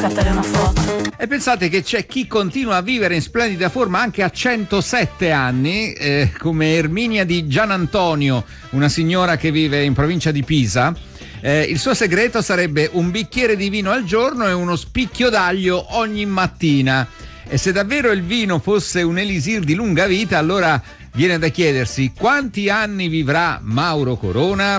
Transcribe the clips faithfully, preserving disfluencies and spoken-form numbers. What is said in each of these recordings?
scattare una foto. E pensate che c'è chi continua a vivere in splendida forma anche a centosette anni, eh, come Erminia di Gianantonio, una signora che vive in provincia di Pisa. Eh, il suo segreto sarebbe un bicchiere di vino al giorno e uno spicchio d'aglio ogni mattina. E se davvero il vino fosse un elisir di lunga vita, allora viene da chiedersi quanti anni vivrà Mauro Corona.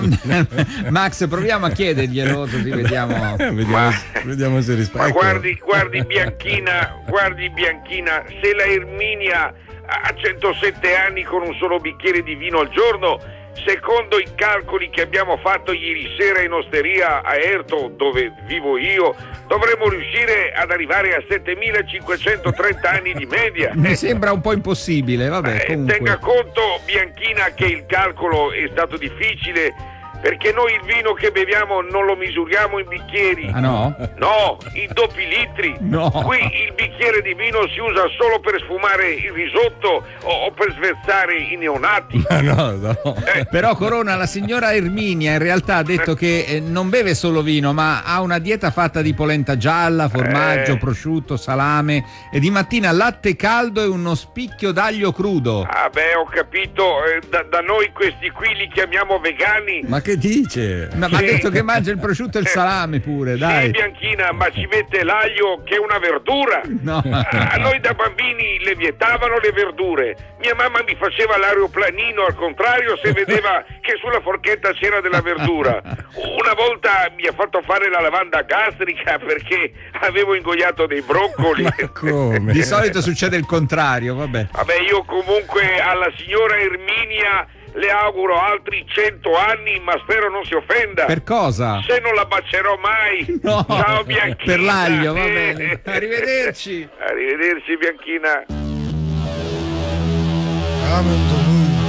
Max, proviamo a chiederglielo così vediamo. vediamo, ma, vediamo se risponde. Ma guardi, guardi Bianchina, guardi Bianchina, se la Erminia ha centosette anni con un solo bicchiere di vino al giorno, secondo i calcoli che abbiamo fatto ieri sera in osteria a Erto, dove vivo io, dovremmo riuscire ad arrivare a settemilacinquecentotrenta anni di media. Mi sembra un po' impossibile, vabbè. Eh, tenga conto, Bianchina, che il calcolo è stato difficile, perché noi il vino che beviamo non lo misuriamo in bicchieri. Ah no? No, in doppi litri. No. Qui il bicchiere di vino si usa solo per sfumare il risotto o, o per sversare i neonati. Ma no, no. Eh. Però Corona, la signora Erminia in realtà ha detto che eh, non beve solo vino, ma ha una dieta fatta di polenta gialla, formaggio, Eh. prosciutto, salame e di mattina latte caldo e uno spicchio d'aglio crudo. Ah beh, ho capito, eh, da, da noi questi qui li chiamiamo vegani. Ma che dice? Ma mi ha Sì. detto che mangia il prosciutto e il salame pure, dai. Sì, Bianchina, ma ci mette l'aglio che è una verdura. No. A noi da bambini le vietavano le verdure. Mia mamma mi faceva l'aeroplanino al contrario se vedeva che sulla forchetta c'era della verdura. Una volta mi ha fatto fare la lavanda gastrica perché avevo ingoiato dei broccoli. Ma come? Di solito succede il contrario, vabbè. Vabbè, io comunque alla signora Erminia le auguro altri cento anni, ma spero non si offenda. Per cosa? Se non la bacerò mai. No, Ciao Bianchina. per l'aglio, va bene. Arrivederci. Arrivederci Bianchina. I'm in the mood.